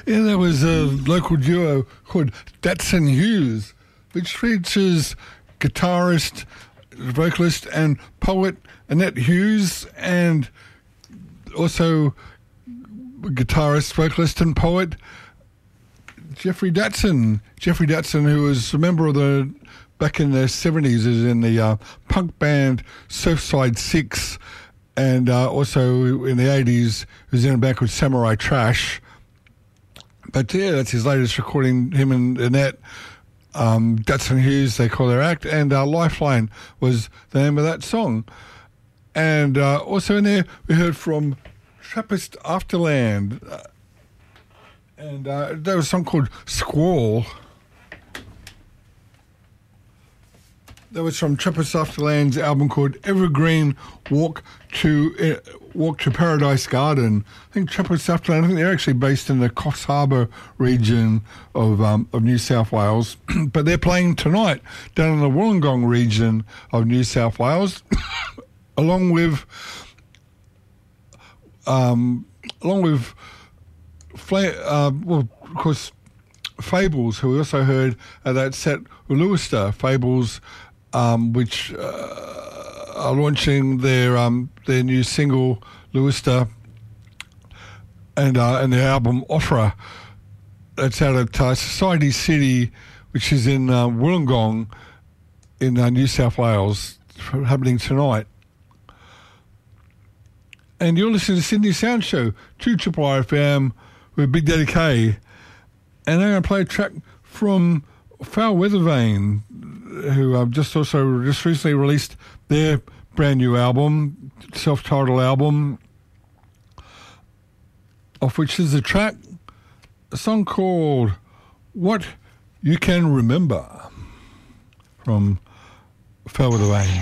Yeah, there was a local duo called Datsun Hughes, which features guitarist, vocalist and poet Annette Hughes, and also guitarist, vocalist and poet Jeffrey Datsun. Jeffrey Datsun, who was a member of the, back in the 70s, is in the punk band Surfside 6, and also in the 80s was in a band called Samurai Trash. But yeah, that's his latest recording, him and Annette. Datsun Hughes, they call their act, and Lifeline was the name of that song. And also in there, we heard from Trappist Afterland, and there was a song called Squall. That was from Trappist Afterland's album called Evergreen Walk to Paradise Garden. I think Trappist Afterland, I think they're actually based in the Coffs Harbour region of New South Wales, but they're playing tonight down in the Wollongong region of New South Wales, along with of course, Fables, who we also heard at that set, Lewister Fables, which are launching their new single Lewister and their album Ofra. That's out at Society City, which is in Wollongong in New South Wales, happening tonight. And you're listening to Sydney Sound Show, 2RRR FM with Big Daddy K. And I'm going to play a track from Foul Weather Vane, who just recently released their brand new album, self-titled album, of which is a track, a song called What You Can Remember from Foul Weather Vane.